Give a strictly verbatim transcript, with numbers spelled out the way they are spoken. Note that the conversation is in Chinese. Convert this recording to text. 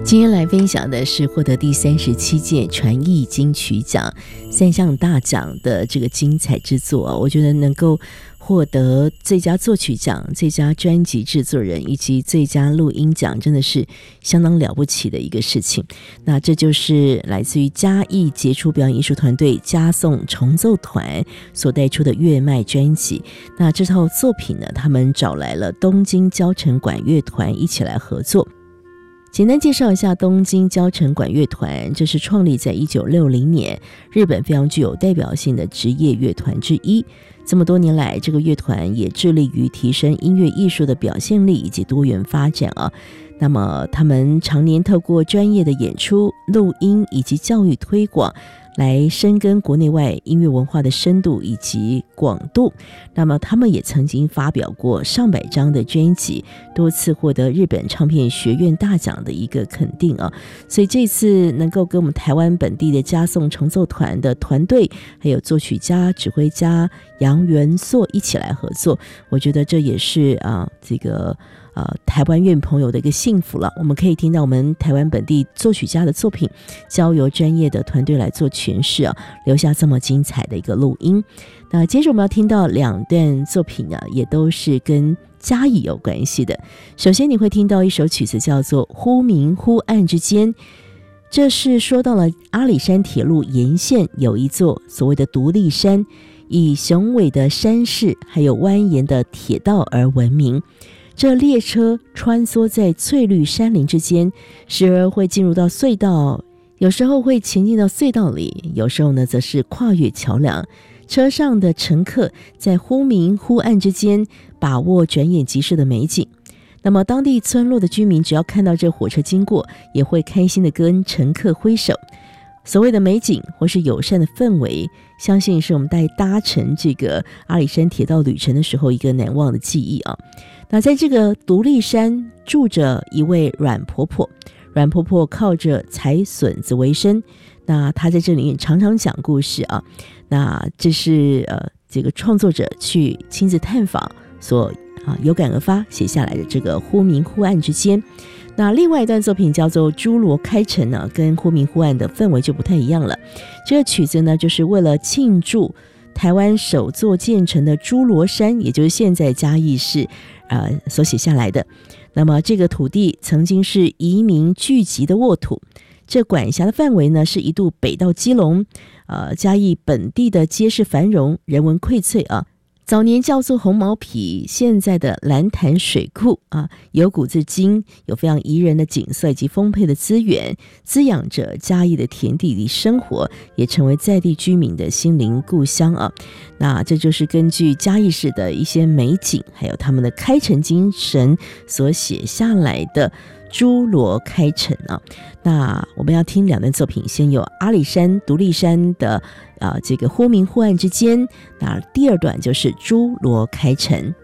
今天来分享的是获得第三十七届传艺金曲奖三项大奖的这个精彩之作。我觉得能够获得最佳作曲奖、最佳专辑制作人以及最佳录音奖，真的是相当了不起的一个事情。那这就是来自于嘉义杰出表演艺术团队嘉颂重奏团所带出的乐脉专辑。那这套作品呢，他们找来了东京交城管乐团一起来合作。简单介绍一下东京交城管乐团，这是创立在一九六零年，日本非常具有代表性的职业乐团之一。这么多年来，这个乐团也致力于提升音乐艺术的表现力以及多元发展啊。那么他们常年透过专业的演出、录音以及教育推广，来深耕国内外音乐文化的深度以及广度。那么他们也曾经发表过上百张的专辑，多次获得日本唱片学院大奖的一个肯定啊。所以这次能够跟我们台湾本地的嘉颂重奏团的团队，还有作曲家、指挥家杨元硕一起来合作，我觉得这也是啊这个呃，台湾乐朋友的一个幸福了。我们可以听到我们台湾本地作曲家的作品，交由专业的团队来做诠释啊，留下这么精彩的一个录音。那接着我们要听到两段作品啊，也都是跟嘉义有关系的。首先你会听到一首曲子叫做《忽明忽暗之间》，这是说到了阿里山铁路沿线有一座所谓的独立山，以雄伟的山势还有蜿蜒的铁道而闻名。这列车穿梭在翠绿山林之间，时而会进入到隧道，有时候会前进到隧道里，有时候呢则是跨越桥梁。车上的乘客在忽明忽暗之间把握转眼即逝的美景。那么当地村落的居民只要看到这火车经过，也会开心地跟乘客挥手。所谓的美景或是友善的氛围，相信是我们在搭乘这个阿里山铁道旅程的时候一个难忘的记忆啊。那在这个独立山住着一位阮婆婆，阮婆婆靠着采笋子为生，那她在这里面常常讲故事啊。那这是呃这个创作者去亲自探访所啊有感而发写下来的这个忽明忽暗之间。那另外一段作品叫做《侏罗开城》呢，跟忽明忽暗的氛围就不太一样了。这个曲子呢，就是为了庆祝台湾首座建成的侏罗山，也就是现在嘉义市呃所写下来的。那么这个土地曾经是移民聚集的沃土，这管辖的范围呢是一度北到基隆，呃嘉义本地的街市繁荣，人文荟萃啊。早年叫做红毛埤，现在的蓝潭水库啊，有古至今，有非常宜人的景色以及丰沛的资源，滋养着嘉义的田地里生活，也成为在地居民的心灵故乡啊。那这就是根据嘉义市的一些美景，还有他们的开城精神所写下来的侏罗开城啊。那我们要听两段作品，先有阿里山独立山的啊这个忽明忽暗之间，那第二段就是侏罗开城。